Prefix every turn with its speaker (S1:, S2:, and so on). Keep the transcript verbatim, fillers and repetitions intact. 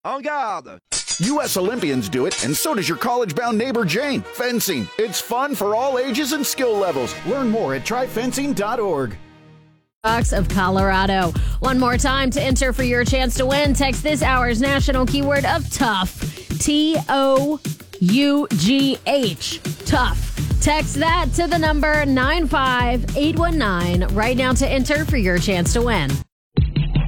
S1: En garde!
S2: U S Olympians do it, and so does your college-bound neighbor Jane. Fencing. It's fun for all ages and skill levels. Learn more at try fencing dot org.
S3: Of Colorado. One more time to enter for your chance to win. Text this hour's national keyword of tough. T O U G H. Tough. Text that to the number nine five eight one nine right now to enter for your chance to win.